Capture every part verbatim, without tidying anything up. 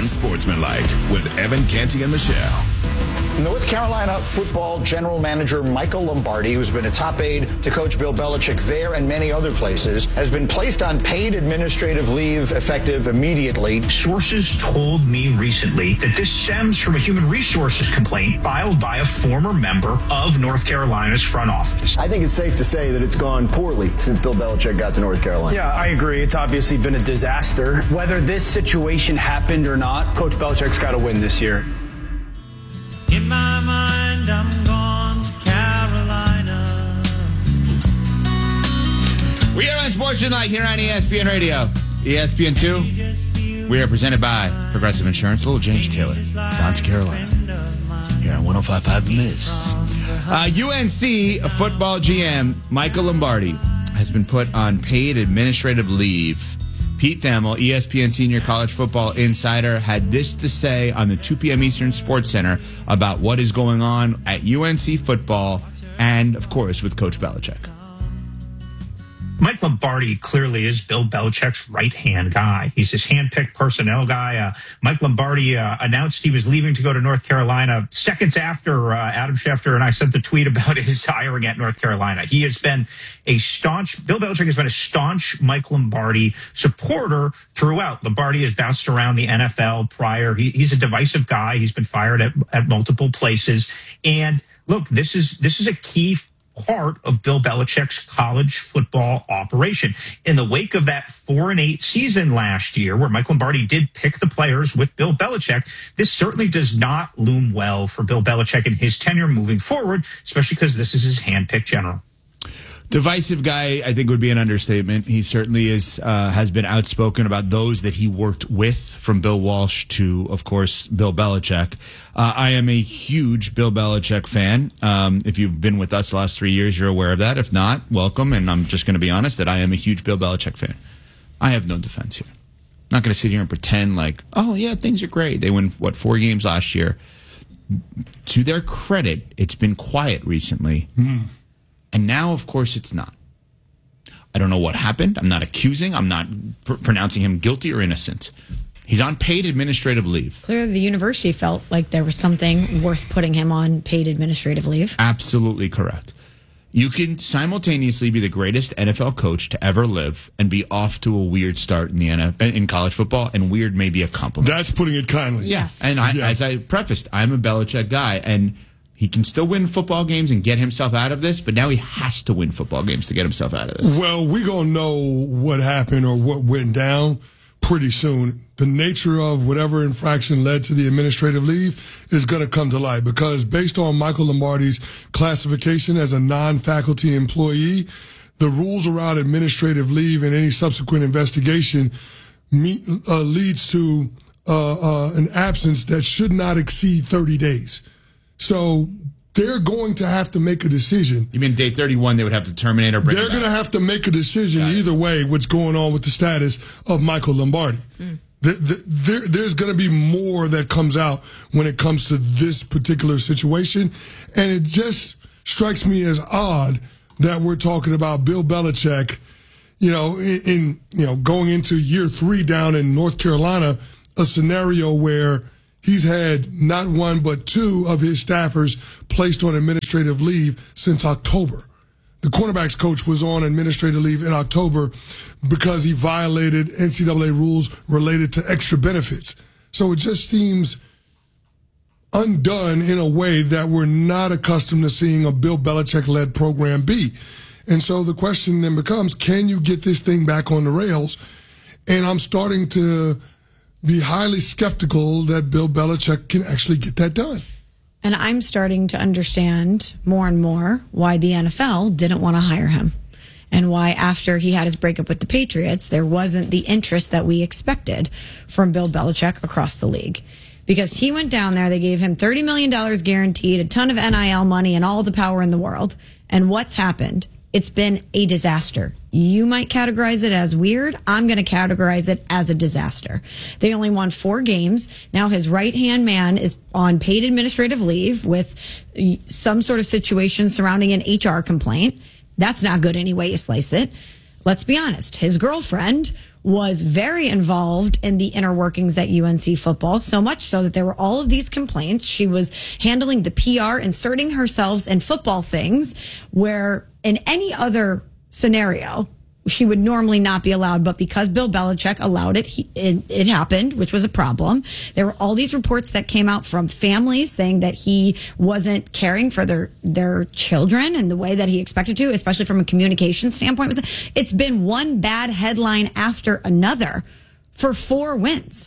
Unsportsmanlike with Evan Canty and Michelle. North Carolina football general manager Michael Lombardi, who's been a top aide to Coach Bill Belichick there and many other places, has been placed on paid administrative leave effective immediately. Sources told me recently that this stems from a human resources complaint filed by a former member of North Carolina's front office. I think it's safe to say that it's gone poorly since Bill Belichick got to North Carolina. Yeah, I agree. It's obviously been a disaster. Whether this situation happened or not, Coach Belichick's got to win this year. In my mind, I'm gone to Carolina. We are on Sportsmanlike here on E S P N Radio. E S P N two, we are presented by Progressive Insurance. Little James Taylor, gone to Carolina. Here on one oh five point five The Miss. Uh, U N C football G M Michael Lombardi has been put on paid administrative leave. Pete Thamel, E S P N senior college football insider, had this to say on the two p.m. Eastern Sports Center about what is going on at U N C football and, of course, with Coach Belichick. Mike Lombardi clearly is Bill Belichick's right-hand guy. He's his hand-picked personnel guy. Uh, Mike Lombardi uh, announced he was leaving to go to North Carolina seconds after uh, Adam Schefter and I sent the tweet about his hiring at North Carolina. He has been a staunch, Bill Belichick has been a staunch Mike Lombardi supporter throughout. Lombardi has bounced around the N F L prior. He, he's a divisive guy. He's been fired at, at multiple places. And look, this is this is a key part of Bill Belichick's college football operation. In the wake of that four and eight season last year, where Mike Lombardi did pick the players with Bill Belichick, this certainly does not loom well for Bill Belichick and his tenure moving forward, especially because this is his hand-picked general. Divisive guy, I think, would be an understatement. He certainly is uh, has been outspoken about those that he worked with, from Bill Walsh to, of course, Bill Belichick. Uh, I am a huge Bill Belichick fan. Um, if you've been with us the last three years, you're aware of that. If not, welcome. And I'm just going to be honest that I am a huge Bill Belichick fan. I have no defense here. I'm not going to sit here and pretend like, oh, yeah, things are great. They win, what, four games last year. To their credit, it's been quiet recently. Mm. And now, of course, it's not. I don't know what happened. I'm not accusing. I'm not pr- pronouncing him guilty or innocent. He's on paid administrative leave. Clearly, the university felt like there was something worth putting him on paid administrative leave. Absolutely correct. You can simultaneously be the greatest N F L coach to ever live and be off to a weird start in the N F L, in college football, and weird may be a compliment. That's putting it kindly. Yes. And I, yeah. as I prefaced, I'm a Belichick guy, and he can still win football games and get himself out of this, but now he has to win football games to get himself out of this. Well, we're going to know what happened or what went down pretty soon. The nature of whatever infraction led to the administrative leave is going to come to light, because based on Michael Lombardi's classification as a non-faculty employee, the rules around administrative leave and any subsequent investigation meet, uh, leads to uh, uh, an absence that should not exceed thirty days. So they're going to have to make a decision. You mean day thirty-one they would have to terminate or bring They're him back? going to have to make a decision either way what's going on with the status of Michael Lombardi. Mm. The, the, there, there's going to be more that comes out when it comes to this particular situation. And it just strikes me as odd that we're talking about Bill Belichick, you know, in, in you know going into year three down in North Carolina, a scenario where he's had not one but two of his staffers placed on administrative leave since October. The cornerbacks coach was on administrative leave in October because he violated N C double A rules related to extra benefits. So it just seems undone in a way that we're not accustomed to seeing a Bill Belichick-led program be. And so the question then becomes, can you get this thing back on the rails? And I'm starting to be highly skeptical that Bill Belichick can actually get that done. And I'm starting to understand more and more why the N F L didn't want to hire him, and why after he had his breakup with the Patriots, there wasn't the interest that we expected from Bill Belichick across the league. Because he went down there, they gave him thirty million dollars guaranteed, a ton of N I L money, and all the power in the world. And what's happened? It's been a disaster. You might categorize it as weird. I'm going to categorize it as a disaster. They only won four games. Now his right-hand man is on paid administrative leave with some sort of situation surrounding an H R complaint. That's not good any way you slice it. Let's be honest. His girlfriend was very involved in the inner workings at U N C football, so much so that there were all of these complaints. She was handling the P R, inserting herself in football things where in any other scenario, she would normally not be allowed, but because Bill Belichick allowed it, he, it, it happened, which was a problem. There were all these reports that came out from families saying that he wasn't caring for their their children in the way that he expected to, especially from a communication standpoint. With them. It's been one bad headline after another for four wins.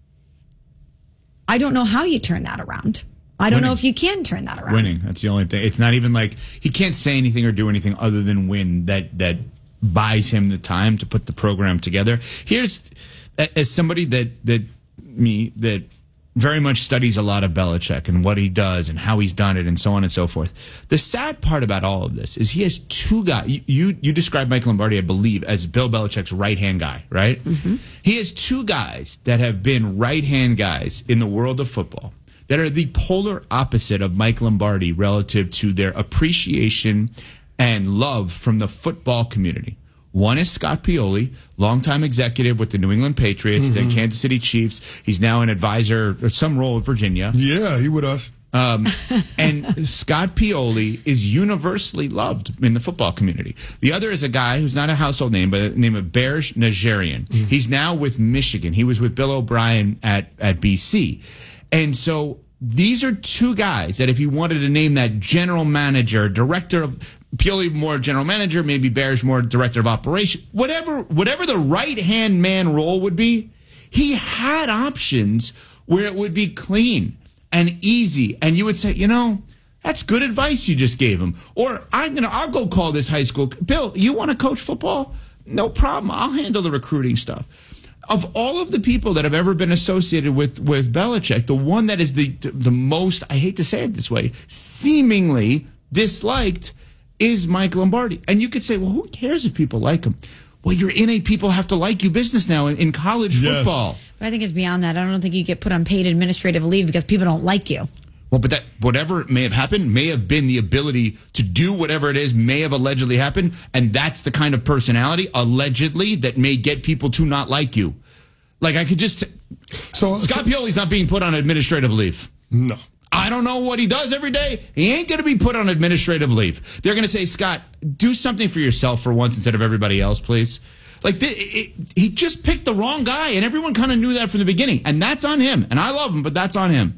I don't know how you turn that around. I don't Winning. know if you can turn that around. Winning. That's the only thing. It's not even like he can't say anything or do anything other than win that that buys him the time to put the program together. Here's, as somebody that that me that very much studies a lot of Belichick and what he does and how he's done it and so on and so forth. The sad part about all of this is he has two guys. You you, you described Mike Lombardi, I believe, as Bill Belichick's right-hand guy, right? Mm-hmm. He has two guys that have been right-hand guys in the world of football that are the polar opposite of Mike Lombardi relative to their appreciation and love from the football community. One is Scott Pioli, longtime executive with the New England Patriots, mm-hmm. the Kansas City Chiefs. He's now an advisor or some role with Virginia. Yeah, he with us. Um, and Scott Pioli is universally loved in the football community. The other is a guy who's not a household name, but the name of Berge Najarian. Mm-hmm. He's now with Michigan. He was with Bill O'Brien at, at B C. And so these are two guys that if you wanted to name that general manager, director of Pioli more general manager, maybe Bears more director of operation, whatever whatever the right-hand man role would be, he had options where it would be clean and easy. And you would say, you know, that's good advice you just gave him. Or I'm gonna I'll go call this high school. Bill, you want to coach football? No problem. I'll handle the recruiting stuff. Of all of the people that have ever been associated with, with Belichick, the one that is the the most, I hate to say it this way, seemingly disliked is Mike Lombardi. And you could say, well, who cares if people like him? Well, you're in a people have to like you business now in, in college yes. football. But I think it's beyond that. I don't think you get put on paid administrative leave because people don't like you. Well, but that whatever may have happened may have been the ability to do whatever it is may have allegedly happened, and that's the kind of personality allegedly that may get people to not like you. Like I could just so Scott so, Pioli's not being put on administrative leave. No. I don't know what he does every day. He ain't going to be put on administrative leave. They're going to say, Scott, do something for yourself for once instead of everybody else, please. Like, it, it, he just picked the wrong guy, and everyone kind of knew that from the beginning. And that's on him. And I love him, but that's on him.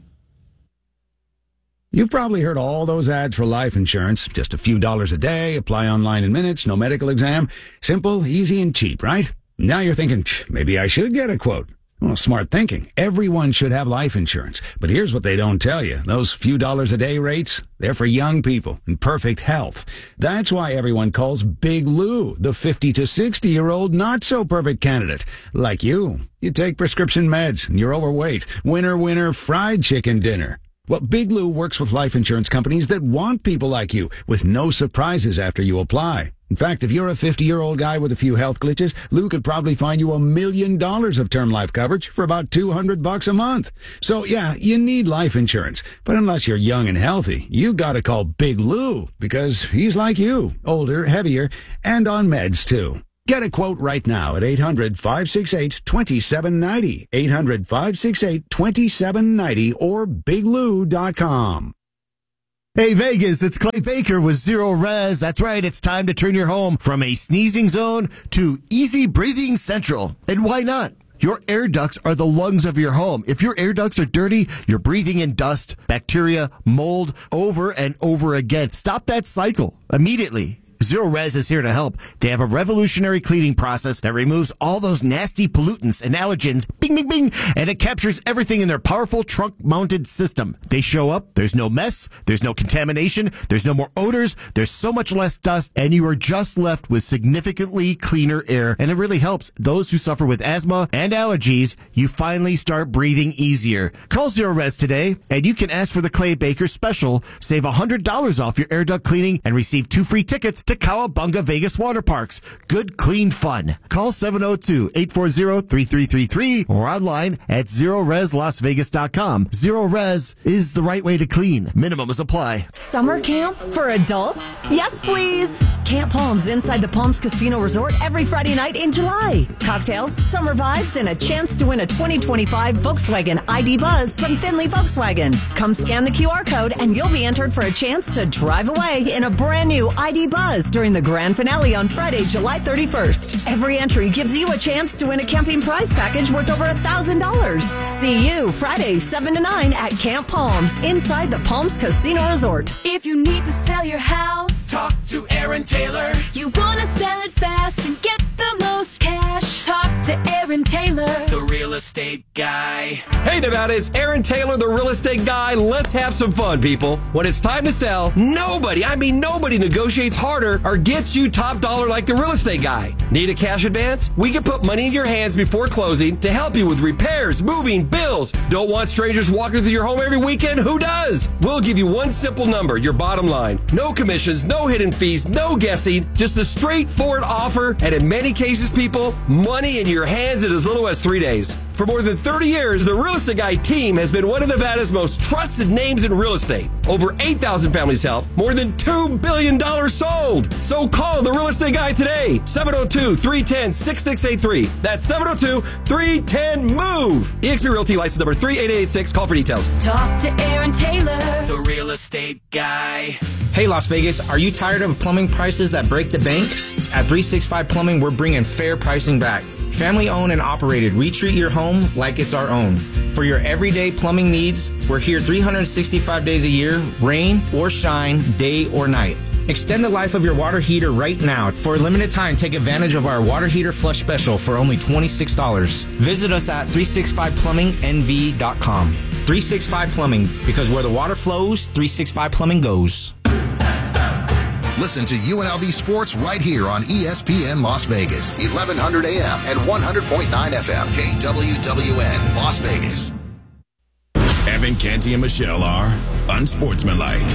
You've probably heard all those ads for life insurance. Just a few dollars a day, apply online in minutes, no medical exam. Simple, easy, and cheap, right? Now you're thinking, maybe I should get a quote. Well, smart thinking. Everyone should have life insurance. But here's what they don't tell you. Those few dollars a day rates, they're for young people in perfect health. That's why everyone calls Big Lou the fifty to sixty-year-old not-so-perfect candidate. Like you. You take prescription meds and you're overweight. Winner, winner, fried chicken dinner. Well, Big Lou works with life insurance companies that want people like you with no surprises after you apply. In fact, if you're a fifty-year-old guy with a few health glitches, Lou could probably find you a million dollars of term life coverage for about two hundred bucks a month. So, yeah, you need life insurance. But unless you're young and healthy, you gotta call Big Lou because he's like you, older, heavier, and on meds, too. Get a quote right now at eight hundred, five six eight, two seven nine zero, eight hundred, five six eight, two seven nine zero, or big lou dot com. Hey Vegas, it's Clay Baker with Zero Res. That's right, it's time to turn your home from a sneezing zone to easy breathing central. And why not? Your air ducts are the lungs of your home. If your air ducts are dirty, you're breathing in dust, bacteria, mold over and over again. Stop that cycle immediately. Zero Res is here to help. They have a revolutionary cleaning process that removes all those nasty pollutants and allergens, bing, bing, bing, and it captures everything in their powerful trunk-mounted system. They show up, there's no mess, there's no contamination, there's no more odors, there's so much less dust, and you are just left with significantly cleaner air, and it really helps those who suffer with asthma and allergies. You finally start breathing easier. Call Zero Res today, and you can ask for the Clay Baker special. Save one hundred dollars off your air duct cleaning and receive two free tickets to Cowabunga Vegas Water Parks. Good, clean fun. Call seven oh two, eight four zero, three three three three or online at zero res las vegas dot com. Zero Res is the right way to clean. Minimums apply. Summer camp for adults? Yes, please. Camp Palms inside the Palms Casino Resort every Friday night in July. Cocktails, summer vibes, and a chance to win a twenty twenty-five Volkswagen I D Buzz from Finley Volkswagen. Come scan the Q R code and you'll be entered for a chance to drive away in a brand new I D Buzz during the grand finale on Friday, July thirty-first. Every entry gives you a chance to win a camping prize package worth over one thousand dollars. See you Friday, seven to nine at Camp Palms inside the Palms Casino Resort. If you need to sell your house, talk to Aaron Taylor. You want to sell it fast and get the most cash, talk to Aaron Taylor, the real estate guy. Hey, Nevada, it's Aaron Taylor, the real estate guy. Let's have some fun, people. When it's time to sell, nobody, I mean nobody negotiates harder or gets you top dollar like the real estate guy. Need a cash advance? We can put money in your hands before closing to help you with repairs, moving, bills. Don't want strangers walking through your home every weekend? Who does? We'll give you one simple number, your bottom line. No commissions, no hidden fees, no guessing, just a straightforward offer, and in many cases, people, money in your hands in as little as three days. For more than thirty years, the Real Estate Guy team has been one of Nevada's most trusted names in real estate. Over eight thousand families helped, more than two billion dollars sold. So call the Real Estate Guy today, seven oh two, three one zero, six six eight three. That's seven oh two, three one zero, MOVE. eXp Realty license number three eight eight eight six. Call for details. Talk to Aaron Taylor, the Real Estate Guy. Hey, Las Vegas, are you tired of plumbing prices that break the bank? At three sixty-five Plumbing, we're bringing fair pricing back. Family owned and operated, we treat your home like it's our own. For your everyday plumbing needs, we're here three hundred sixty-five days a year, rain or shine, day or night. Extend the life of your water heater right now. For a limited time, take advantage of our water heater flush special for only twenty-six dollars. Visit us at three sixty-five plumbing n v dot com. three sixty-five Plumbing, because where the water flows, three sixty-five Plumbing goes. Listen to U N L V Sports right here on E S P N Las Vegas, eleven hundred A M and one hundred point nine F M, K W W N, Las Vegas. Evan Canty and Michelle are unsportsmanlike.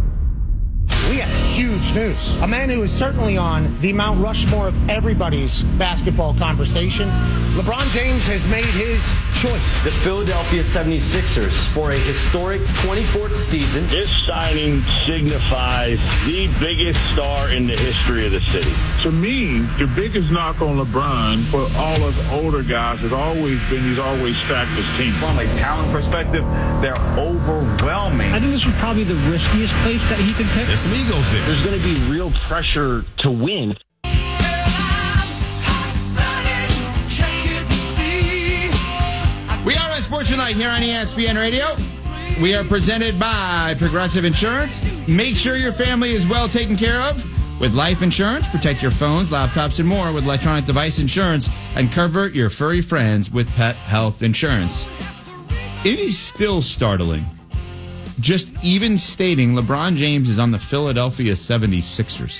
We have huge news. A man who is certainly on the Mount Rushmore of everybody's basketball conversation. LeBron James has made his choice. The Philadelphia seventy-sixers for a historic twenty-fourth season. This signing signifies the biggest star in the history of the city. To me, the biggest knock on LeBron for all of the older guys has always been he's always stacked his team. From a talent perspective, they're overwhelming. I think this was probably the riskiest place that he could pick. There's some egos there. There's going to be real pressure to win. We are on Sportsmanlike here on E S P N Radio. We are presented by Progressive Insurance. Make sure your family is well taken care of with life insurance. Protect your phones, laptops, and more with electronic device insurance, and cover your furry friends with pet health insurance. It is still startling, just even stating LeBron James is on the Philadelphia seventy-sixers.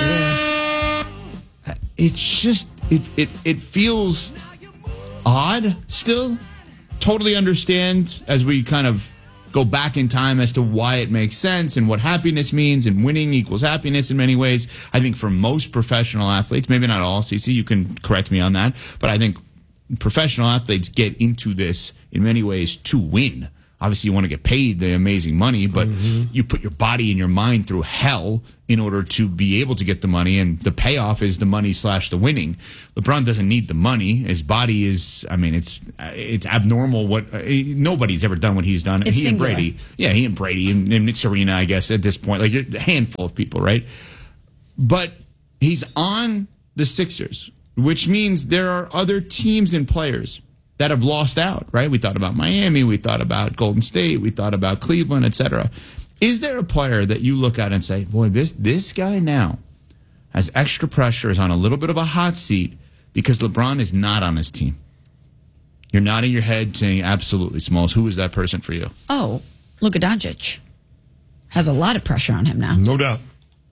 It's just, it, it, it feels odd still. Totally understand as we kind of go back in time as to why it makes sense and what happiness means, and winning equals happiness in many ways. I think for most professional athletes, maybe not all, Cece, you can correct me on that, but I think professional athletes get into this in many ways to win. Obviously, you want to get paid the amazing money, but mm-hmm. you put your body and your mind through hell in order to be able to get the money, and the payoff is the money slash the winning. LeBron doesn't need the money. His body is, I mean, it's it's abnormal. What uh, nobody's ever done what he's done. It's he singular. and Brady, yeah, he and Brady and, and Serena, I guess at this point, like a handful of people, right? But he's on the Sixers, which means there are other teams and players that have lost out, right? We thought about Miami, we thought about Golden State, we thought about Cleveland, et cetera. Is there a player that you look at and say, boy, this this guy now has extra pressure, is on a little bit of a hot seat because LeBron is not on his team? You're nodding your head saying, absolutely, Smalls. Who is that person for you? Oh, Luka Doncic has a lot of pressure on him now. No doubt.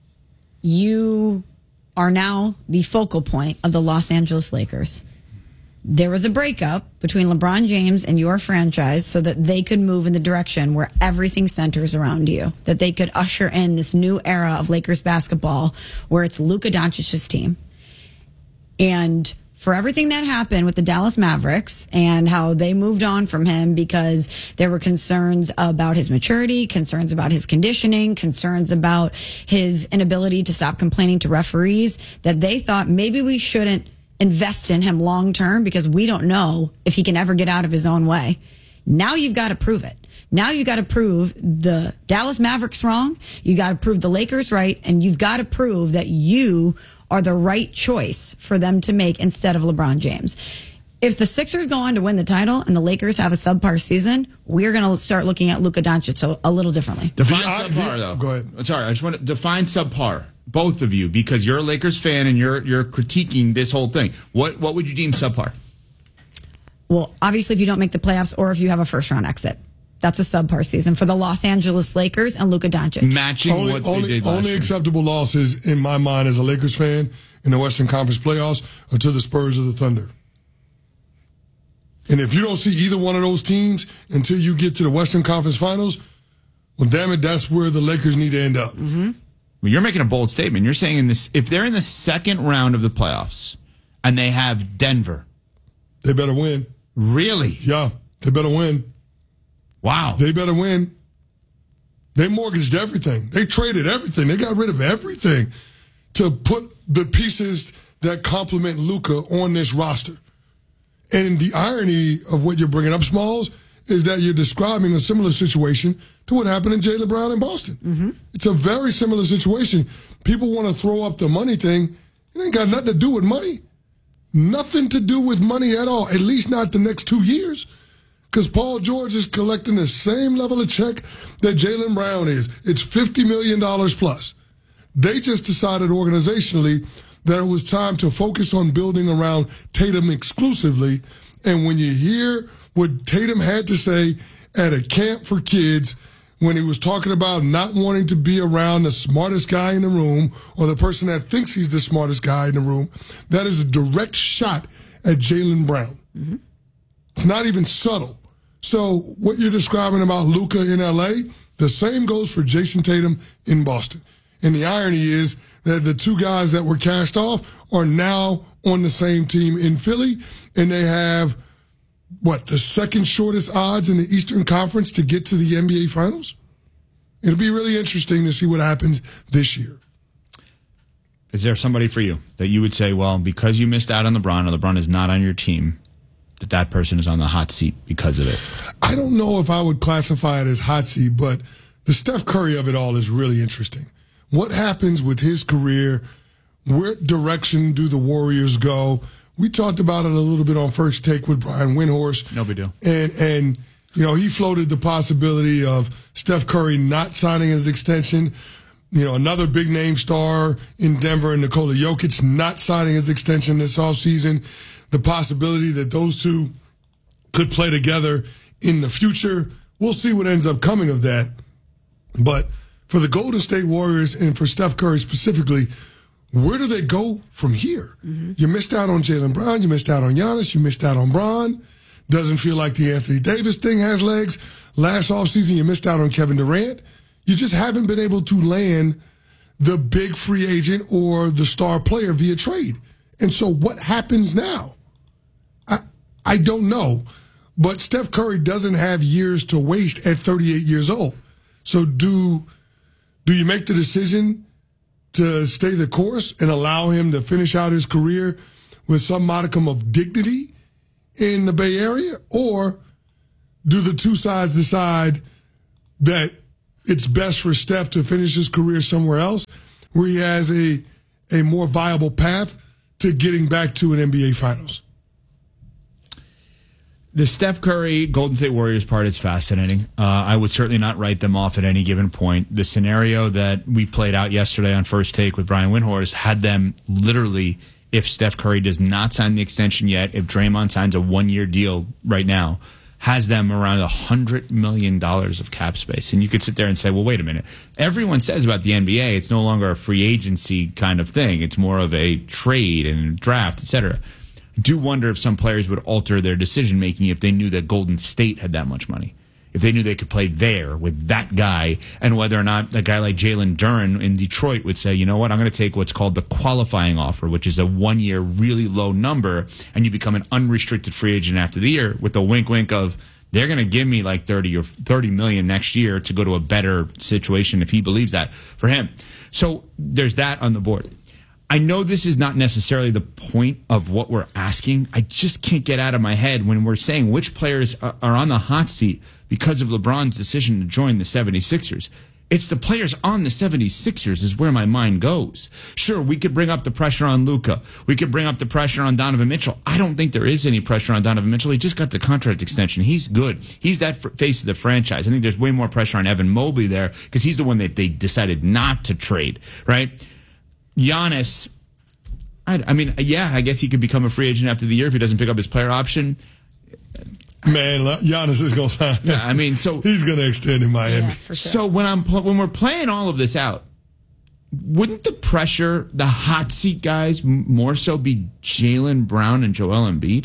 You are now the focal point of the Los Angeles Lakers. there was a breakup between LeBron James and your franchise so that they could move in the direction where everything centers around you, that they could usher in this new era of Lakers basketball where it's Luka Doncic's team. And for everything that happened with the Dallas Mavericks and how they moved on from him because there were concerns about his maturity, concerns about his conditioning, concerns about his inability to stop complaining to referees, that they thought maybe we shouldn't invest in him long term because we don't know if he can ever get out of his own way. Now you've got to prove it. Now you've got to prove the Dallas Mavericks wrong. You got to prove the Lakers right. And you've got to prove that you are the right choice for them to make instead of LeBron James. If the Sixers go on to win the title and the Lakers have a subpar season, we're going to start looking at Luka Doncic a little differently. Define subpar, though. Go ahead. Sorry, I just want to define subpar. Both of you, because you're a Lakers fan and you're you're critiquing this whole thing. What what would you deem subpar? Well, obviously, if you don't make the playoffs or if you have a first round exit, that's a subpar season for the Los Angeles Lakers and Luka Doncic. Matching only, what only, they did last Only year. acceptable losses in my mind as a Lakers fan in the Western Conference playoffs are to the Spurs or the Thunder. And if you don't see either one of those teams until you get to the Western Conference Finals, well, damn it, that's where the Lakers need to end up. Mm-hmm. Well, you're making a bold statement. You're saying in this, if they're in the second round of the playoffs and they have Denver, they better win. Really? Yeah, they better win. Wow. They better win. They mortgaged everything. They traded everything. They got rid of everything to put the pieces that complement Luka on this roster. And the irony of what you're bringing up, Smalls, is that you're describing a similar situation to what happened in Jaylen Brown in Boston. Mm-hmm. It's a very similar situation. People want to throw up the money thing. It ain't got nothing to do with money. Nothing to do with money at all, at least not the next two years. Because Paul George is collecting the same level of check that Jaylen Brown is. It's fifty million dollars plus. They just decided organizationally that it was time to focus on building around Tatum exclusively. And when you hear what Tatum had to say at a camp for kids when he was talking about not wanting to be around the smartest guy in the room or the person that thinks he's the smartest guy in the room, that is a direct shot at Jaylen Brown. Mm-hmm. It's not even subtle. So what you're describing about Luka in L A, the same goes for Jason Tatum in Boston. And the irony is that the two guys that were cast off are now on the same team in Philly, and they have, what, the second shortest odds in the Eastern Conference to get to the N B A Finals? It'll be really interesting to see what happens this year. Is there somebody for you that you would say, well, because you missed out on LeBron or LeBron is not on your team, that that person is on the hot seat because of it? I don't know if I would classify it as hot seat, but the Steph Curry of it all is really interesting. What happens with his career? Where direction do the Warriors go? We talked about it a little bit on First Take with Brian Windhorst. No big deal. And, and you know, he floated the possibility of Steph Curry not signing his extension. You know, another big name star in Denver, and Nikola Jokic, not signing his extension this offseason. The possibility that those two could play together in the future. We'll see what ends up coming of that. But for the Golden State Warriors and for Steph Curry specifically, where do they go from here? Mm-hmm. You missed out on Jaylen Brown. You missed out on Giannis. You missed out on Bron. Doesn't feel like the Anthony Davis thing has legs. Last offseason, you missed out on Kevin Durant. You just haven't been able to land the big free agent or the star player via trade. And so what happens now? I I don't know. But Steph Curry doesn't have years to waste at thirty-eight years old. So do, do you make the decision to stay the course and allow him to finish out his career with some modicum of dignity in the Bay Area? Or do the two sides decide that it's best for Steph to finish his career somewhere else where he has a, a more viable path to getting back to an N B A Finals? The Steph Curry Golden State Warriors part is fascinating. Uh, I would certainly not write them off at any given point. The scenario that we played out yesterday on First Take with Brian Windhorst had them literally, if Steph Curry does not sign the extension yet, if Draymond signs a one-year deal right now, has them around one hundred million dollars of cap space. And you could sit there and say, well, wait a minute. Everyone says about the N B A, it's no longer a free agency kind of thing. It's more of a trade and a draft, et cetera. I do wonder if some players would alter their decision making if they knew that Golden State had that much money. If they knew they could play there with that guy, and whether or not a guy like Jalen Duren in Detroit would say, you know what, I'm going to take what's called the qualifying offer, which is a one-year really low number, and you become an unrestricted free agent after the year with a wink-wink of they're going to give me like thirty or thirty million next year to go to a better situation if he believes that for him. So there's that on the board. I know this is not necessarily the point of what we're asking. I just can't get out of my head when we're saying which players are on the hot seat because of LeBron's decision to join the seventy-sixers. It's the players on the seventy-sixers is where my mind goes. Sure, we could bring up the pressure on Luka. We could bring up the pressure on Donovan Mitchell. I don't think there is any pressure on Donovan Mitchell. He just got the contract extension. He's good. He's that f- face of the franchise. I think there's way more pressure on Evan Mobley there because he's the one that they decided not to trade, right? Giannis, I, I mean, yeah, I guess he could become a free agent after the year if he doesn't pick up his player option. Man, Giannis is going to sign. Yeah, I mean, so he's going to extend in Miami. Yeah, for sure. So when I'm pl- when we're playing all of this out, wouldn't the pressure, the hot seat guys, m- more so be Jaylen Brown and Joel Embiid?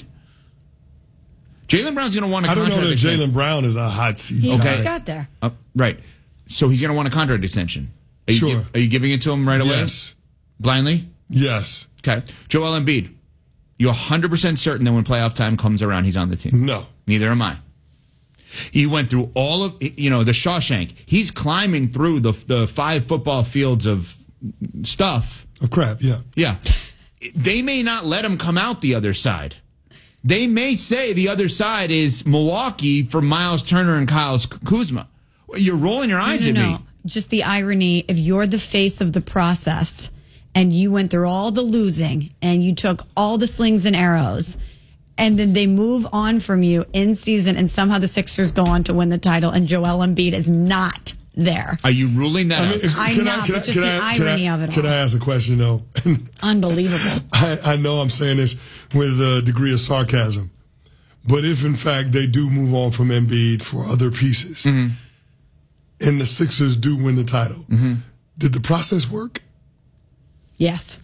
Jaylen Brown's going to want a I don't contract know that extension. Jaylen Brown is a hot seat. He guy. just got there. Uh, right. So he's going to want a contract extension. Are you Sure. gi- are you giving it to him right away? Yes. Blindly? Yes. Okay. Joel Embiid, you're one hundred percent certain that when playoff time comes around, he's on the team? No. Neither am I. He went through all of, you know, the Shawshank. He's climbing through the the five football fields of stuff. Of crap, yeah. Yeah. They may not let him come out the other side. They may say the other side is Milwaukee for Miles Turner and Kyle Kuzma. You're rolling your eyes no, no, at no. me. Just the irony, if you're the face of the process and you went through all the losing and you took all the slings and arrows and then they move on from you in season and somehow the Sixers go on to win the title and Joel Embiid is not there. Are you ruling that I out? mean, I'm not, but just the irony I, of it Can all. I ask a question, though? Unbelievable. I, I know I'm saying this with a degree of sarcasm, but if in fact they do move on from Embiid for other pieces, Mm-hmm. and the Sixers do win the title, Mm-hmm. did the process work? Yes.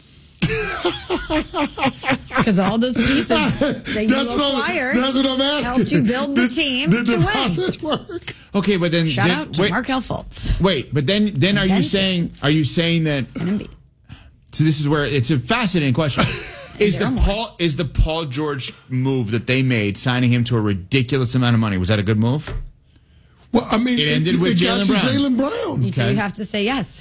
Because all those pieces that you That's what I'm- acquired that's what I'm asking. helped you build the Did- team did the to win. process work? Okay, but then Shout then, out to wait, Markelle Fultz. Wait, but then then are you Ben saying are you saying that? So this is where it's a fascinating question. Is the Paul is the Paul George move that they made signing him to a ridiculous amount of money, was that a good move? Well, I mean, it ended with it got Jaylen you Brown. Jaylen Brown. You, so Okay. you have to say yes.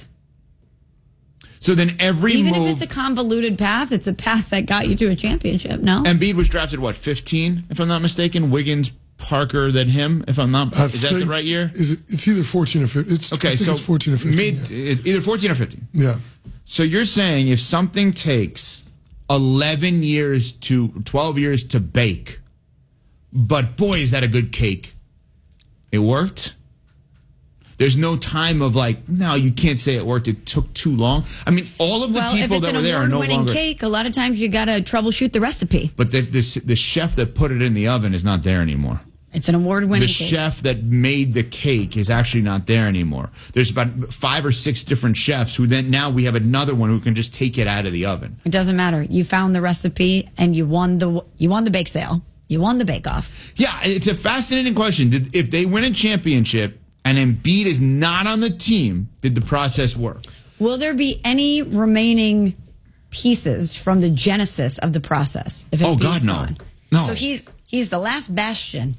So then every Even move, if it's a convoluted path, it's a path that got you to a championship, no? Embiid was drafted what fifteen, if I'm not mistaken. Wiggins, Parker, then him. If I'm not, I is that the think- right year? Is it, it's either fourteen or fifteen. It's, I Okay, think so it's fourteen or fifteen. mid, either fourteen or fifteen. Yeah. So you're saying if something takes eleven years to twelve years to bake, but boy, is that a good cake. It worked? There's no time of like, no, you can't say it worked. It took too long. I mean, all of the Well, if people it's that an were there are no award-winning longer. cake, a lot of times you got to troubleshoot the recipe. But the, the, the chef that put it in the oven is not there anymore. It's an award-winning The cake. chef that made the cake is actually not there anymore. There's about five or six different chefs who then now we have another one who can just take it out of the oven. It doesn't matter. You found the recipe and you won the you won the bake sale. You won the bake-off. Yeah, it's a fascinating question. Did, if they win a championship and Embiid is not on the team, did the process work? Will there be any remaining pieces from the genesis of the process? If Oh, Embiid's God, no. gone? No. So he's he's the last bastion.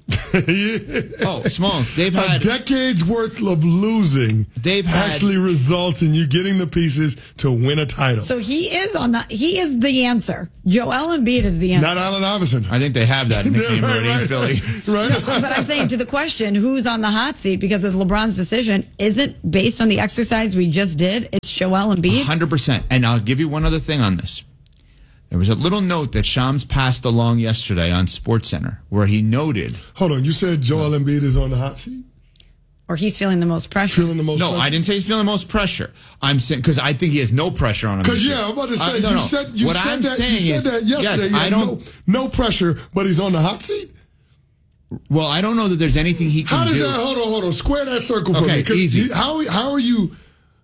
Oh, Smalls, they've a had decade's worth of losing. They've had- actually results in you getting the pieces to win a title. So he is on the he is the answer. Joel Embiid is the answer. Not Allen Iverson. I think they have that nickname Right, already in right, Philly. Right. But I'm saying to the question, who's on the hot seat because of LeBron's decision isn't based on the exercise we just did. It's Joel Embiid. one hundred percent. And I'll give you one other thing on this. There was a little note that Shams passed along yesterday on SportsCenter where he noted. Hold on, you said Joel Embiid is on the hot seat? Or he's feeling the most pressure. Feeling the most No, pressure? I didn't say he's feeling the most pressure. I'm saying because I think he has no pressure on him. Because this yeah, year. I'm about to say Uh, no, you no. said you what said I'm that saying you said is, that yesterday. yes, Yeah, I don't. no, no pressure, but he's on the hot seat. Well, I don't know that there's anything he can How does do. that? Hold on, hold on. Square that circle for Okay, me. 'Cause easy. you- How how are you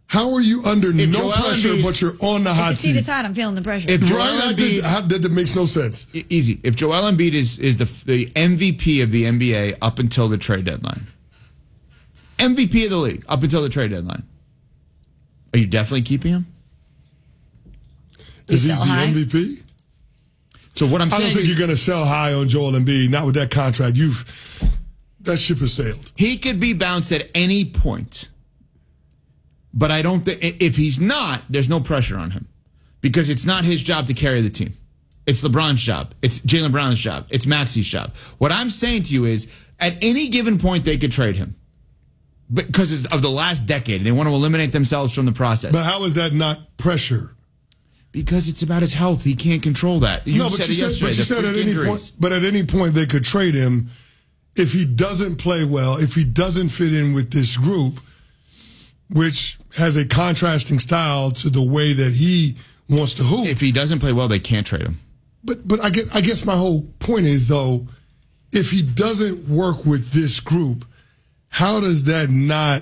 How are you under If no Joel pressure, Embiid- but you're on the If hot the seat seat? is hot, I'm feeling the pressure. If Joel Right? That, Embiid- how- that, that makes no sense. E- Easy. If Joel Embiid is is the the M V P of the N B A up until the trade deadline, M V P of the league up until the trade deadline, are you definitely keeping him? Is he sell the high? M V P? So what I'm I saying, don't think is you're going to sell high on Joel Embiid. Not with that contract. You've that ship has sailed. he could be bounced at any point, but I don't think if he's not, there's no pressure on him because it's not his job to carry the team. It's LeBron's job. It's Jaylen Brown's job. It's Maxi's job. What I'm saying to you is, at any given point, they could trade him. Because of the last decade, they want to eliminate themselves from the process. But how is that not pressure? Because it's about his health. He can't control that. You no, but said you it said, yesterday. but you the said at freak any injuries. point. But at any point, they could trade him if he doesn't play well, if he doesn't fit in with this group, which has a contrasting style to the way that he wants to hoop. If he doesn't play well, they can't trade him. But but I guess I guess my whole point is though, if he doesn't work with this group, how does that not?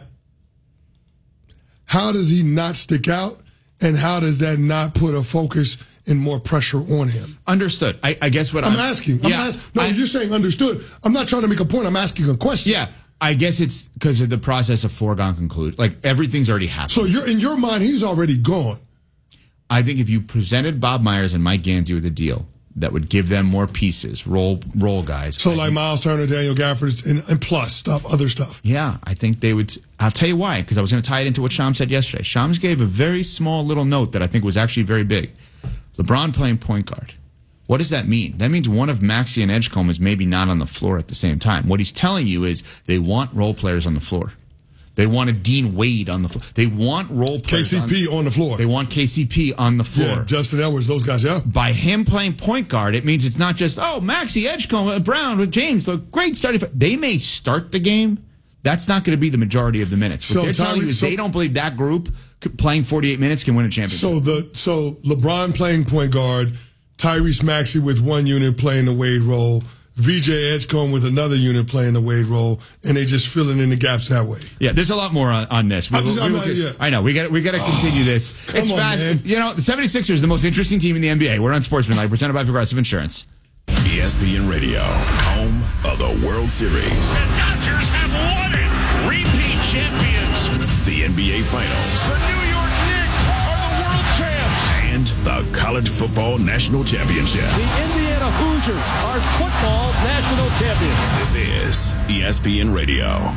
How does he not stick out, and how does that not put a focus and more pressure on him? Understood. I, I guess what I'm, I'm, asking. I'm yeah, ask, no, I- you're saying understood. I'm not trying to make a point. I'm asking a question. Yeah, I guess it's because of the process of foregone conclude. Like everything's already happened. So you're in your mind, he's already gone. I think if you presented Bob Myers and Mike Gansey with a deal that would give them more pieces, role role guys. So I like think- Miles Turner, Daniel Gafford, and, and plus stuff, other stuff. Yeah, I think they would. I'll tell you why, because I was going to tie it into what Shams said yesterday. Shams gave a very small little note that I think was actually very big. LeBron playing point guard. What does that mean? That means one of Maxey and Edgecombe is maybe not on the floor at the same time. What he's telling you is they want role players on the floor. They want a Dean Wade on the floor. They want role players. K C P on, on the floor. They want K C P on the floor. Yeah, Justin Edwards, those guys, yeah. By him playing point guard, it means it's not just, oh, Maxey, Edgecombe, Brown, with James, look great starting. They may start the game. That's not going to be the majority of the minutes. What So they're telling Tyreek- you is so- they don't believe that group c- playing forty-eight minutes can win a championship. So the so LeBron playing point guard, Tyrese Maxey with one unit playing the Wade role, V J Edgecombe with another unit playing the Wade role, and they just filling in the gaps that way. Yeah, there's a lot more on, on this. I'm just- I'm will- not- yeah. I know. We got we got to continue this. come It's on, fast. man. You know, the 76ers, the most interesting team in the N B A. We're on Sportsmanlike, presented by Progressive Insurance. E S P N Radio, home of the World Series. The Dodgers have won it. Repeat champions. The N B A Finals. The New York Knicks are the world champs. And the College Football National Championship. The Indiana Hoosiers are football national champions. This is E S P N Radio.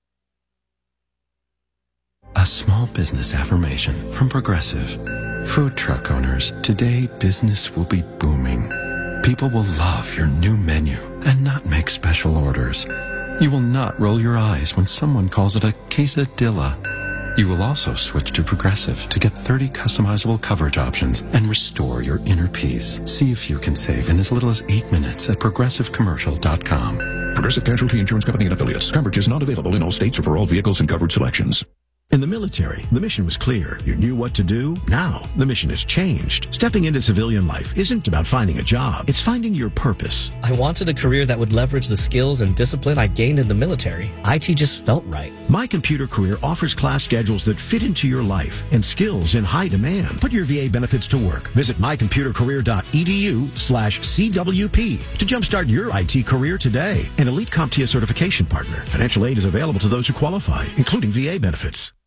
A small business affirmation from Progressive. Food truck owners, today business will be booming. People will love your new menu and not make special orders. You will not roll your eyes when someone calls it a quesadilla. You will also switch to Progressive to get thirty customizable coverage options and restore your inner peace. See if you can save in as little as eight minutes at progressive commercial dot com. Progressive Casualty Insurance Company and Affiliates. Coverage is not available in all states or for all vehicles and covered selections. In the military, the mission was clear. You knew what to do. Now, the mission has changed. Stepping into civilian life isn't about finding a job. It's finding your purpose. I wanted a career that would leverage the skills and discipline I gained in the military. I T just felt right. My Computer Career offers class schedules that fit into your life and skills in high demand. Put your V A benefits to work. Visit my computer career dot e d u slash C W P to jumpstart your I T career today. An Elite CompTIA certification partner. Financial aid is available to those who qualify, including V A benefits.